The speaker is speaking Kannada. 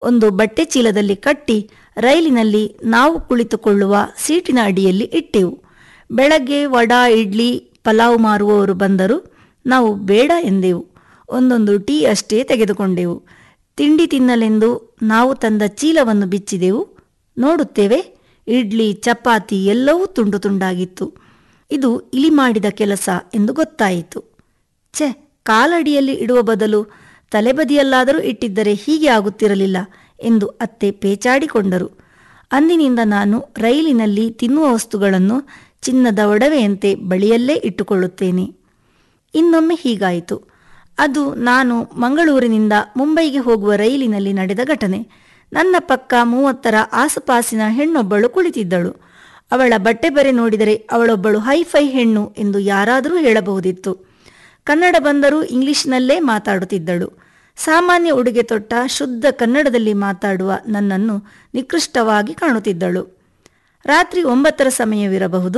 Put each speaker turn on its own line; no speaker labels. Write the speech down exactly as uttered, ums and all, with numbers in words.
ಒಂದು ಬಟ್ಟೆ ಚೀಲದಲ್ಲಿ ಕಟ್ಟಿ ರೈಲಿನಲ್ಲಿ ನಾವು ಕುಳಿತುಕೊಳ್ಳುವ ಸೀಟಿನ ಅಡಿಯಲ್ಲಿ ಇಟ್ಟೆವು. ಬೆಳಗ್ಗೆ ವಡಾ ಇಡ್ಲಿ ಪಲಾವ್ ಮಾರುವವರು ಬಂದರು. ನಾವು ಬೇಡ ಎಂದೆವು. ಒಂದೊಂದು ಟೀ ಅಷ್ಟೇ ತೆಗೆದುಕೊಂಡೆವು. ತಿಂಡಿ ತಿನ್ನಲೆಂದು ನಾವು ತಂದ ಚೀಲವನ್ನು ಬಿಚ್ಚಿದೆವು. ನೋಡುತ್ತೇವೆ, ಇಡ್ಲಿ ಚಪಾತಿ ಎಲ್ಲವೂ ತುಂಡು ತುಂಡಾಗಿತ್ತು. ಇದು ಇಲಿ ಮಾಡಿದ ಕೆಲಸ ಎಂದು ಗೊತ್ತಾಯಿತು. ಛೆ, ಕಾಲಡಿಯಲ್ಲಿ ಇಡುವ ಬದಲು ತಲೆಬದಿಯಲ್ಲಾದರೂ ಇಟ್ಟಿದ್ದರೆ ಹೀಗೆ ಆಗುತ್ತಿರಲಿಲ್ಲ ಎಂದು ಅತ್ತೆ ಪೇಚಾಡಿಕೊಂಡರು. ಅಂದಿನಿಂದ ನಾನು ರೈಲಿನಲ್ಲಿ ತಿನ್ನುವ ವಸ್ತುಗಳನ್ನು ಚಿನ್ನದ ಒಡವೆಯಂತೆ ಬಳಿಯಲ್ಲೇ ಇಟ್ಟುಕೊಳ್ಳುತ್ತೇನೆ. ಇನ್ನೊಮ್ಮೆ ಹೀಗಾಯಿತು. ಅದು ನಾನು ಮಂಗಳೂರಿನಿಂದ ಮುಂಬೈಗೆ ಹೋಗುವ ರೈಲಿನಲ್ಲಿ ನಡೆದ ಘಟನೆ. ನನ್ನ ಪಕ್ಕ ಮೂವತ್ತರ ಆಸುಪಾಸಿನ ಹೆಣ್ಣೊಬ್ಬಳು ಕುಳಿತಿದ್ದಳು. ಅವಳ ಬಟ್ಟೆ ಬರೆ ನೋಡಿದರೆ ಅವಳೊಬ್ಬಳು ಹೈಫೈ ಹೆಣ್ಣು ಎಂದು ಯಾರಾದರೂ ಹೇಳಬಹುದಿತ್ತು. ಕನ್ನಡ ಬಂದರೂ ಇಂಗ್ಲಿಷ್ನಲ್ಲೇ ಮಾತಾಡುತ್ತಿದ್ದಳು. ಸಾಮಾನ್ಯ ಉಡುಗೆ ತೊಟ್ಟ ಶುದ್ಧ ಕನ್ನಡದಲ್ಲಿ ಮಾತಾಡುವ ನನ್ನನ್ನು ನಿಕೃಷ್ಟವಾಗಿ ಕಾಣುತ್ತಿದ್ದಳು. ರಾತ್ರಿ ಒಂಬತ್ತರ ಸಮಯವಿರಬಹುದು.